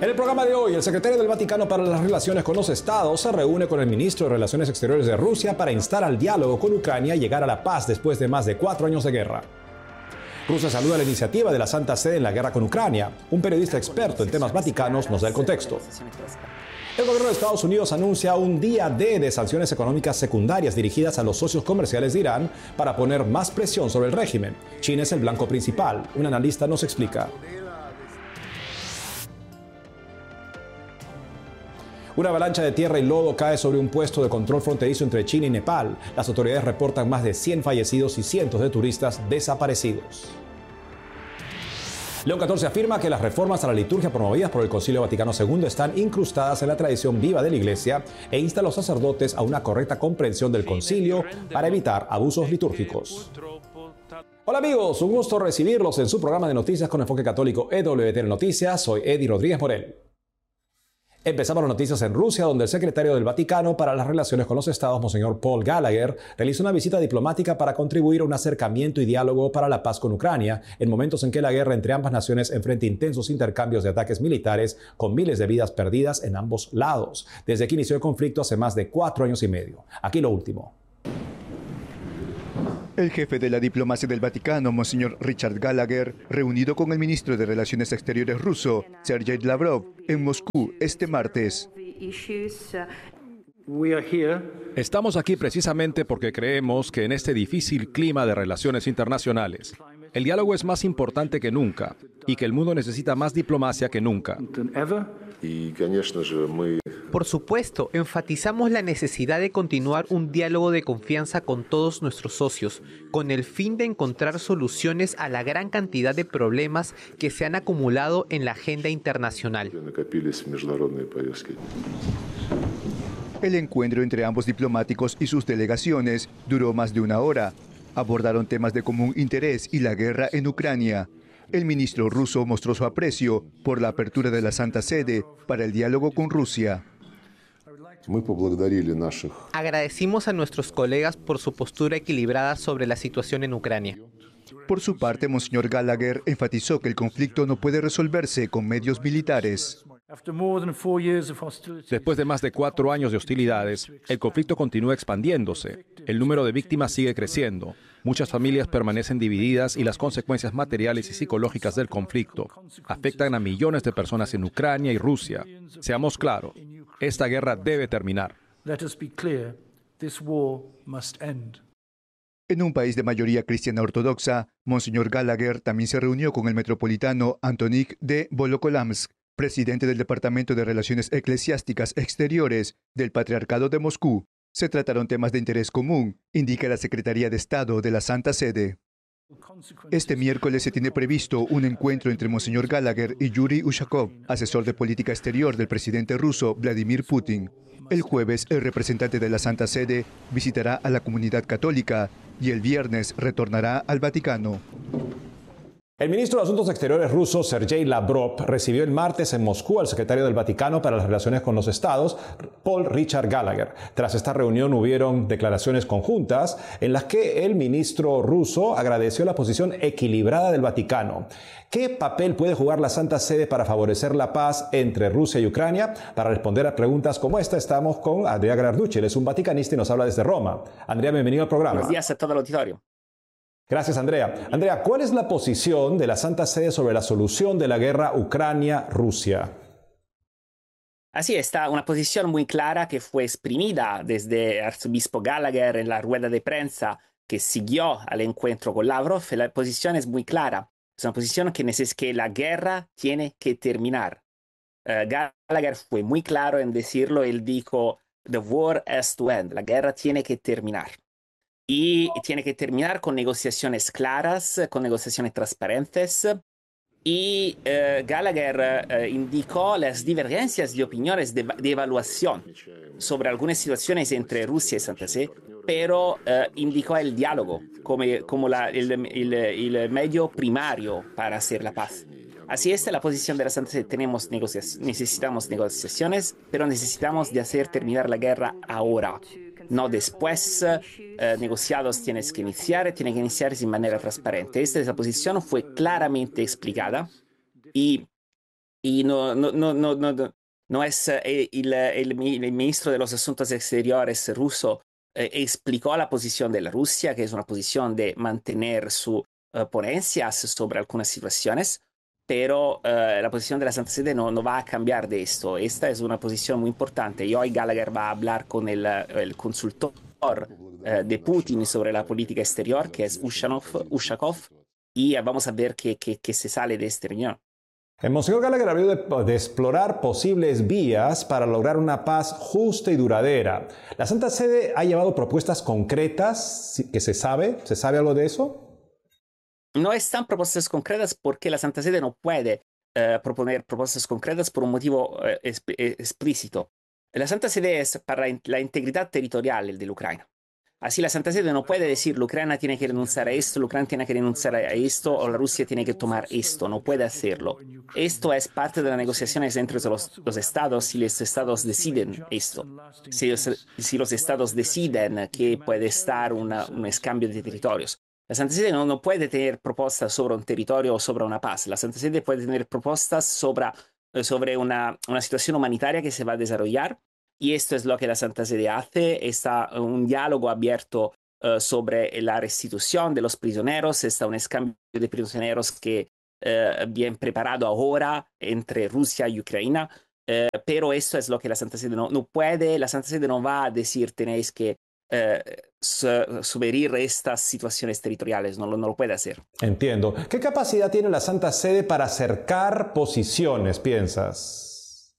En el programa de hoy, el secretario del Vaticano para las Relaciones con los Estados se reúne con el ministro de Relaciones Exteriores de Rusia para instar al diálogo con Ucrania y llegar a la paz después de más de 4 años de guerra. Rusia saluda la iniciativa de la Santa Sede en la guerra con Ucrania. Un periodista experto en temas vaticanos nos da el contexto. El gobierno de Estados Unidos anuncia un día D de sanciones económicas secundarias dirigidas a los socios comerciales de Irán para poner más presión sobre el régimen. China es el blanco principal. Un analista nos explica. Una avalancha de tierra y lodo cae sobre un puesto de control fronterizo entre China y Nepal. Las autoridades reportan más de 100 fallecidos y cientos de turistas desaparecidos. León XIV afirma que las reformas a la liturgia promovidas por el Concilio Vaticano II están incrustadas en la tradición viva de la Iglesia e insta a los sacerdotes a una correcta comprensión del concilio para evitar abusos litúrgicos. Hola amigos, un gusto recibirlos en su programa de noticias con enfoque católico EWTN Noticias. Soy Eddie Rodríguez Morel. Empezamos las noticias en Rusia, donde el secretario del Vaticano para las Relaciones con los Estados, Monseñor Paul Gallagher, realizó una visita diplomática para contribuir a un acercamiento y diálogo para la paz con Ucrania, en momentos en que la guerra entre ambas naciones enfrenta intensos intercambios de ataques militares con miles de vidas perdidas en ambos lados, desde que inició el conflicto hace más de 4 años y medio. Aquí lo último. El jefe de la diplomacia del Vaticano, Monseñor Richard Gallagher, reunido con el ministro de Relaciones Exteriores ruso, Sergei Lavrov, en Moscú este martes. Estamos aquí precisamente porque creemos que en este difícil clima de relaciones internacionales, el diálogo es más importante que nunca y que el mundo necesita más diplomacia que nunca. Por supuesto, enfatizamos la necesidad de continuar un diálogo de confianza con todos nuestros socios, con el fin de encontrar soluciones a la gran cantidad de problemas que se han acumulado en la agenda internacional. El encuentro entre ambos diplomáticos y sus delegaciones duró más de 1 hora. Abordaron temas de común interés y la guerra en Ucrania. El ministro ruso mostró su aprecio por la apertura de la Santa Sede para el diálogo con Rusia. Agradecimos a nuestros colegas por su postura equilibrada sobre la situación en Ucrania. Por su parte, Monseñor Gallagher enfatizó que el conflicto no puede resolverse con medios militares. Después de más de 4 años de hostilidades, el conflicto continúa expandiéndose. El número de víctimas sigue creciendo. Muchas familias permanecen divididas y las consecuencias materiales y psicológicas del conflicto afectan a millones de personas en Ucrania y Rusia. Seamos claros, esta guerra debe terminar. En un país de mayoría cristiana ortodoxa, Monseñor Gallagher también se reunió con el metropolitano Antonín de Volokolamsk, presidente del Departamento de Relaciones Eclesiásticas Exteriores del Patriarcado de Moscú. Se trataron temas de interés común, indica la Secretaría de Estado de la Santa Sede. Este miércoles se tiene previsto un encuentro entre Monseñor Gallagher y Yuri Ushakov, asesor de política exterior del presidente ruso Vladimir Putin. El jueves, el representante de la Santa Sede visitará a la comunidad católica y el viernes retornará al Vaticano. El ministro de Asuntos Exteriores ruso, Sergei Lavrov, recibió el martes en Moscú al secretario del Vaticano para las Relaciones con los Estados, Paul Richard Gallagher. Tras esta reunión hubieron declaraciones conjuntas en las que el ministro ruso agradeció la posición equilibrada del Vaticano. ¿Qué papel puede jugar la Santa Sede para favorecer la paz entre Rusia y Ucrania? Para responder a preguntas como esta estamos con Andrea Gararducci. Él es un vaticanista y nos habla desde Roma. Andrea, bienvenido al programa. Buenos días a todo el auditorio. Gracias, Andrea. Andrea, ¿cuál es la posición de la Santa Sede sobre la solución de la guerra Ucrania-Rusia? Así está, una posición muy clara que fue exprimida desde el arzobispo Gallagher en la rueda de prensa que siguió al encuentro con Lavrov. La posición es muy clara. Es una posición que la guerra tiene que terminar. Gallagher fue muy claro en decirlo. Él dijo, "The war has to end". La guerra tiene que terminar. Y tiene que terminar con negociaciones claras, con negociaciones transparentes. Y Gallagher indicó las divergencias de opiniones de evaluación sobre algunas situaciones entre Rusia y Santa Sede, pero indicó el diálogo como el medio primario para hacer la paz. Así es la posición de la Santa Sede. Necesitamos negociaciones, pero necesitamos de hacer terminar la guerra ahora. No después, negociados tienen que iniciar de manera transparente. Esta posición fue claramente explicada y Y no es el ministro de los Asuntos Exteriores ruso explicó la posición de la Rusia, que es una posición de mantener su ponencias sobre algunas situaciones, pero la posición de la Santa Sede no va a cambiar de esto. Esta es una posición muy importante y hoy Gallagher va a hablar con el consultor de Putin sobre la política exterior, que es Ushakov, y vamos a ver qué se sale de esta reunión. El Monseñor Gallagher habló de explorar posibles vías para lograr una paz justa y duradera. ¿La Santa Sede ha llevado propuestas concretas que se sabe? ¿Se sabe algo de eso? No están propuestas concretas porque la Santa Sede no puede proponer propuestas concretas por un motivo explícito. La Santa Sede es para la integridad territorial de la Ucrania. Así la Santa Sede no puede decir la Ucrania tiene que renunciar a esto, la Ucrania tiene que renunciar a esto o la Rusia tiene que tomar esto. No puede hacerlo. Esto es parte de las negociaciones entre los estados si los estados deciden esto. Si los estados deciden que puede estar un escambio de territorios. La Santa Sede no puede tener propuestas sobre un territorio o sobre una paz. La Santa Sede puede tener propuestas sobre una situación humanitaria que se va a desarrollar. Y esto es lo que la Santa Sede hace. Está un diálogo abierto sobre la restitución de los prisioneros. Está un escambio de prisioneros que bien preparado ahora entre Rusia y Ucrania. Pero esto es lo que la Santa Sede no puede. La Santa Sede no va a decir tenéis que subir estas situaciones territoriales, no lo puede hacer. Entiendo. ¿Qué capacidad tiene la Santa Sede para acercar posiciones, piensas?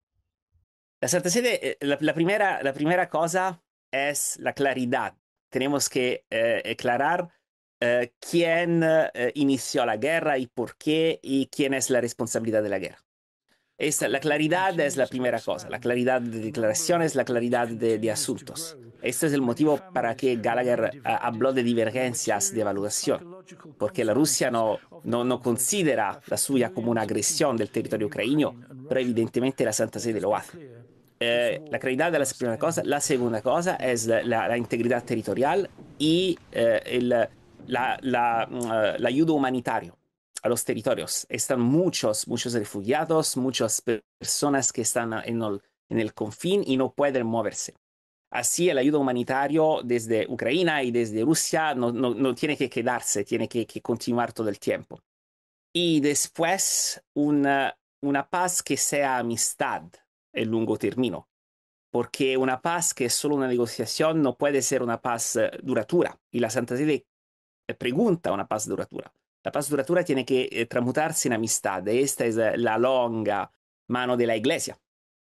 La Santa Sede, la primera cosa es la claridad. Tenemos que aclarar quién inició la guerra y por qué y quién es la responsabilidad de la guerra. La claridad es la primera cosa, la claridad de declaraciones, la claridad de asuntos. Este es el motivo para que Gallagher habló de divergencias de evaluación, porque la Rusia no considera la suya como una agresión del territorio ucraniano, pero evidentemente la Santa Sede lo hace. La claridad es la primera cosa. La segunda cosa es la integridad territorial y la ayuda humanitaria a los territorios. Están muchos refugiados, muchas personas que están en el confín y no pueden moverse. Así el ayuda humanitario desde Ucrania y desde Rusia no tiene que quedarse, tiene que continuar todo el tiempo. Y después una paz que sea amistad en largo término, porque una paz que es solo una negociación no puede ser una paz duratura. Y la Santa Sede pregunta una paz duratura. La paz duratura tiene que transmutarse en amistad. Esta es la longa mano de la Iglesia.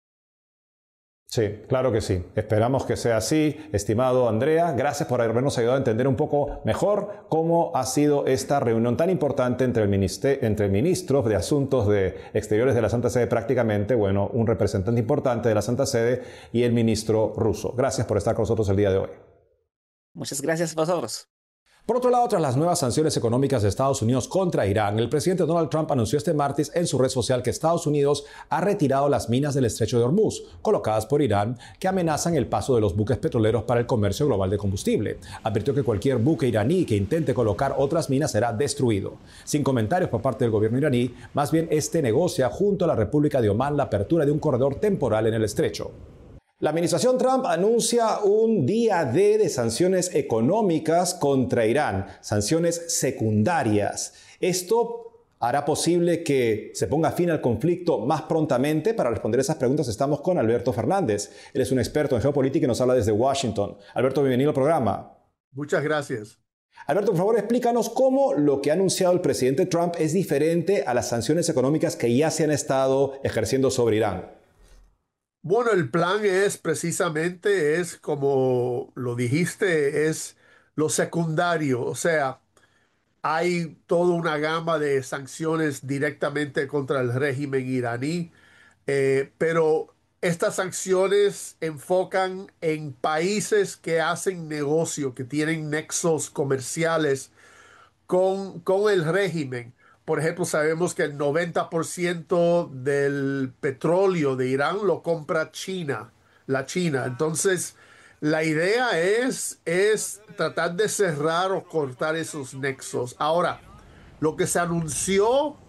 Sí, claro que sí. Esperamos que sea así. Estimado Andrea, gracias por habernos ayudado a entender un poco mejor cómo ha sido esta reunión tan importante entre el ministro de Asuntos Exteriores de la Santa Sede, prácticamente, bueno, un representante importante de la Santa Sede y el ministro ruso. Gracias por estar con nosotros el día de hoy. Muchas gracias a vosotros. Por otro lado, tras las nuevas sanciones económicas de Estados Unidos contra Irán, el presidente Donald Trump anunció este martes en su red social que Estados Unidos ha retirado las minas del estrecho de Hormuz, colocadas por Irán, que amenazan el paso de los buques petroleros para el comercio global de combustible. Advirtió que cualquier buque iraní que intente colocar otras minas será destruido. Sin comentarios por parte del gobierno iraní, más bien este negocia junto a la República de Omán la apertura de un corredor temporal en el estrecho. La administración Trump anuncia un día D de sanciones económicas contra Irán, sanciones secundarias. Esto hará posible que se ponga fin al conflicto más prontamente. Para responder esas preguntas estamos con Alberto Fernández. Él es un experto en geopolítica y nos habla desde Washington. Alberto, bienvenido al programa. Muchas gracias. Alberto, por favor, explícanos cómo lo que ha anunciado el presidente Trump es diferente a las sanciones económicas que ya se han estado ejerciendo sobre Irán. Bueno, el plan es precisamente, como lo dijiste, es lo secundario. O sea, hay toda una gama de sanciones directamente contra el régimen iraní, pero estas sanciones enfocan en países que hacen negocio, que tienen nexos comerciales con el régimen. Por ejemplo, sabemos que el 90% del petróleo de Irán lo compra China, la China. Entonces, la idea es tratar de cerrar o cortar esos nexos. Ahora, lo que se anunció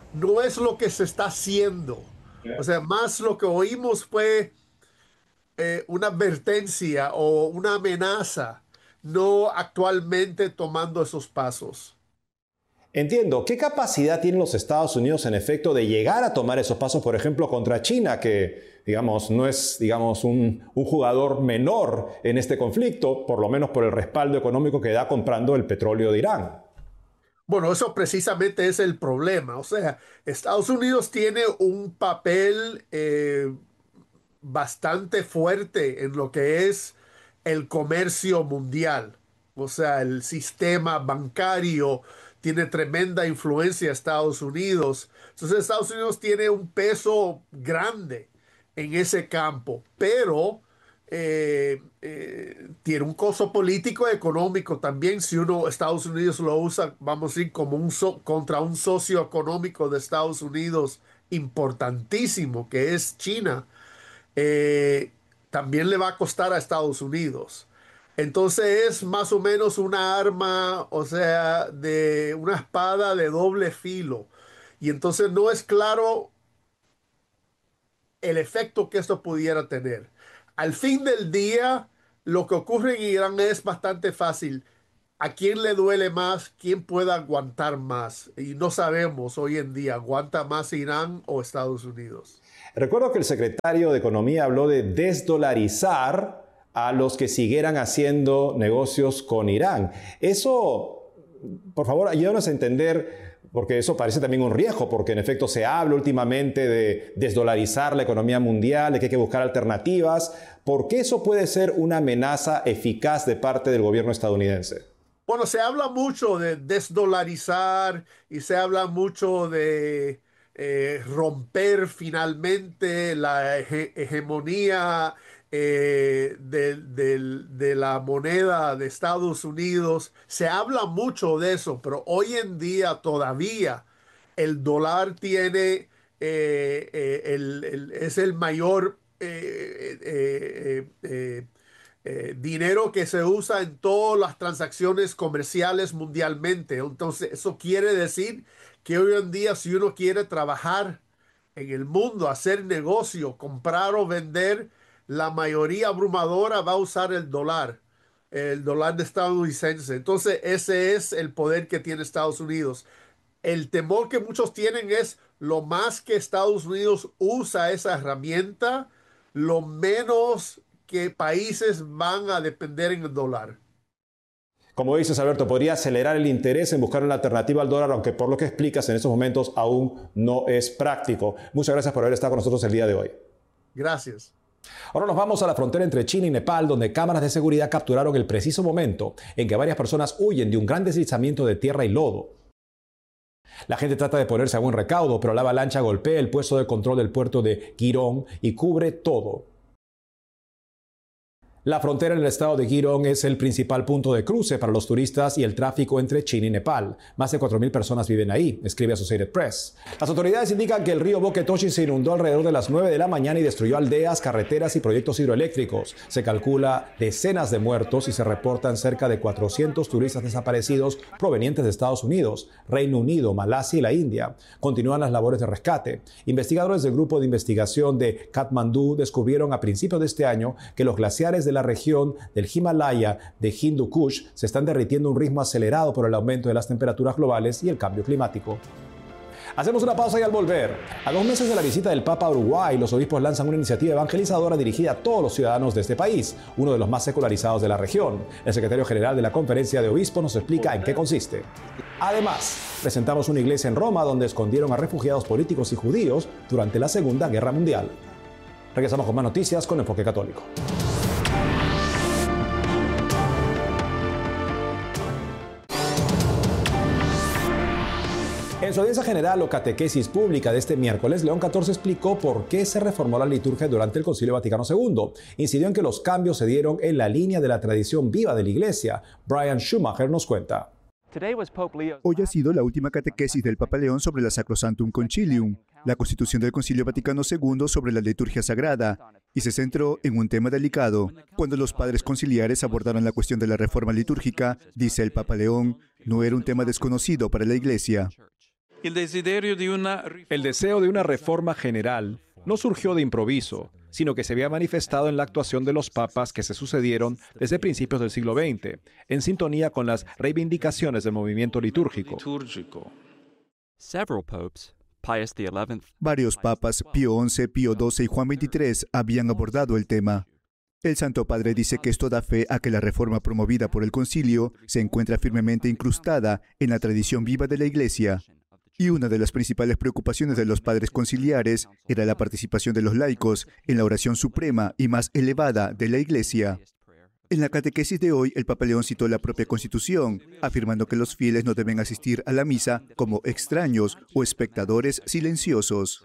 no es lo que se está haciendo. O sea, más lo que oímos fue una advertencia o una amenaza, no actualmente tomando esos pasos. Entiendo. ¿Qué capacidad tienen los Estados Unidos en efecto de llegar a tomar esos pasos, por ejemplo, contra China, que, digamos, no es, digamos, un jugador menor en este conflicto, por lo menos por el respaldo económico que da comprando el petróleo de Irán? Bueno, eso precisamente es el problema. O sea, Estados Unidos tiene un papel bastante fuerte en lo que es el comercio mundial. O sea, el sistema bancario tiene tremenda influencia en Estados Unidos. Entonces, Estados Unidos tiene un peso grande en ese campo, pero tiene un costo político y económico también. Si uno, Estados Unidos lo usa, vamos a decir, como contra un socio económico de Estados Unidos importantísimo, que es China, eh, también le va a costar a Estados Unidos. Entonces es más o menos una arma, o sea, de una espada de doble filo. Y entonces no es claro el efecto que esto pudiera tener. Al fin del día, lo que ocurre en Irán es bastante fácil. ¿A quién le duele más? ¿Quién puede aguantar más? Y no sabemos hoy en día, ¿aguanta más Irán o Estados Unidos? Recuerdo que el secretario de Economía habló de desdolarizar a los que siguieran haciendo negocios con Irán. Eso, por favor, ayúdanos a entender, porque eso parece también un riesgo, porque en efecto se habla últimamente de desdolarizar la economía mundial, de que hay que buscar alternativas. ¿Por qué eso puede ser una amenaza eficaz de parte del gobierno estadounidense? Bueno, se habla mucho de desdolarizar y se habla mucho de romper finalmente la hegemonía de la moneda de Estados Unidos. Se habla mucho de eso, pero hoy en día todavía el dólar tiene, es el mayor dinero que se usa en todas las transacciones comerciales mundialmente. Entonces, eso quiere decir que hoy en día, si uno quiere trabajar en el mundo, hacer negocio, comprar o vender, la mayoría abrumadora va a usar el dólar estadounidense. Entonces, ese es el poder que tiene Estados Unidos. El temor que muchos tienen es lo más que Estados Unidos usa esa herramienta, lo menos que países van a depender en el dólar. Como dices, Alberto, podría acelerar el interés en buscar una alternativa al dólar, aunque por lo que explicas en estos momentos aún no es práctico. Muchas gracias por haber estado con nosotros el día de hoy. Gracias. Ahora nos vamos a la frontera entre China y Nepal, donde cámaras de seguridad capturaron el preciso momento en que varias personas huyen de un gran deslizamiento de tierra y lodo. La gente trata de ponerse a buen recaudo, pero la avalancha golpea el puesto de control del puerto de Girón y cubre todo. La frontera en el estado de Girón es el principal punto de cruce para los turistas y el tráfico entre China y Nepal. Más de 4.000 personas viven ahí, escribe Associated Press. Las autoridades indican que el río Boquetoshi se inundó alrededor de las 9 de la mañana y destruyó aldeas, carreteras y proyectos hidroeléctricos. Se calcula decenas de muertos y se reportan cerca de 400 turistas desaparecidos provenientes de Estados Unidos, Reino Unido, Malasia y la India. Continúan las labores de rescate. Investigadores del grupo de investigación de Katmandú descubrieron a principios de este año que los glaciares de la región del Himalaya de Hindu Kush se están derritiendo a un ritmo acelerado por el aumento de las temperaturas globales y el cambio climático. Hacemos una pausa y al volver, a 2 meses de la visita del Papa a Uruguay, los obispos lanzan una iniciativa evangelizadora dirigida a todos los ciudadanos de este país, uno de los más secularizados de la región. El secretario general de la Conferencia de Obispos nos explica en qué consiste. Además, presentamos una iglesia en Roma donde escondieron a refugiados políticos y judíos durante la Segunda Guerra Mundial. Regresamos con más noticias con Enfoque Católico. En su audiencia general o catequesis pública de este miércoles, León XIV explicó por qué se reformó la liturgia durante el Concilio Vaticano II. Incidió en que los cambios se dieron en la línea de la tradición viva de la Iglesia. Brian Schumacher nos cuenta. Hoy ha sido la última catequesis del Papa León sobre la Sacrosanctum Concilium, la constitución del Concilio Vaticano II sobre la liturgia sagrada, y se centró en un tema delicado. Cuando los padres conciliares abordaron la cuestión de la reforma litúrgica, dice el Papa León, no era un tema desconocido para la Iglesia. El deseo de una reforma general no surgió de improviso, sino que se había manifestado en la actuación de los papas que se sucedieron desde principios del siglo XX, en sintonía con las reivindicaciones del movimiento litúrgico. Varios papas, Pío XI, Pío XII y Juan XXIII, habían abordado el tema. El Santo Padre dice que esto da fe a que la reforma promovida por el concilio se encuentra firmemente incrustada en la tradición viva de la Iglesia. Y una de las principales preocupaciones de los padres conciliares era la participación de los laicos en la oración suprema y más elevada de la Iglesia. En la catequesis de hoy, el Papa León citó la propia Constitución, afirmando que los fieles no deben asistir a la misa como extraños o espectadores silenciosos.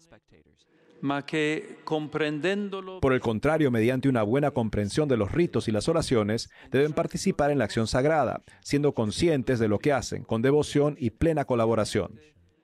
Por el contrario, mediante una buena comprensión de los ritos y las oraciones, deben participar en la acción sagrada, siendo conscientes de lo que hacen, con devoción y plena colaboración.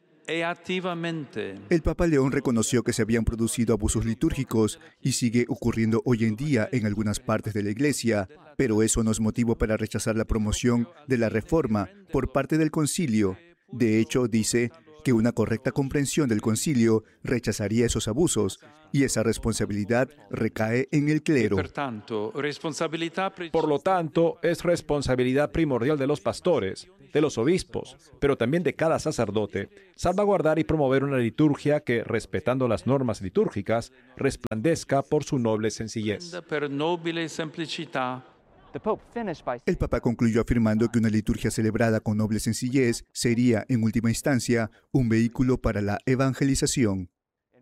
El Papa León reconoció que se habían producido abusos litúrgicos y sigue ocurriendo hoy en día en algunas partes de la Iglesia, pero eso no es motivo para rechazar la promoción de la reforma por parte del concilio. De hecho, dice que una correcta comprensión del concilio rechazaría esos abusos y esa responsabilidad recae en el clero. Por lo tanto, es responsabilidad primordial de los pastores, de los obispos, pero también de cada sacerdote, salvaguardar y promover una liturgia que, respetando las normas litúrgicas, resplandezca por su noble sencillez. El Papa concluyó afirmando que una liturgia celebrada con noble sencillez sería, en última instancia, un vehículo para la evangelización.